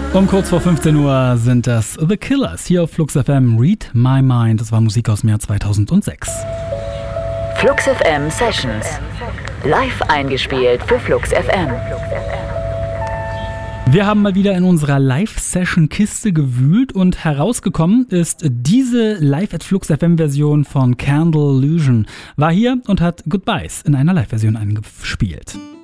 Um kurz vor 15 Uhr sind das The Killers hier auf Flux FM. Read My Mind. Das war Musik aus dem Jahr 2006. Flux FM Sessions. Live eingespielt für Flux FM. Wir haben mal wieder in unserer Live-Session-Kiste gewühlt und herausgekommen ist diese Live-at-Flux-FM-Version von Candle Illusion. War hier und hat Goodbyes in einer Live-Version eingespielt.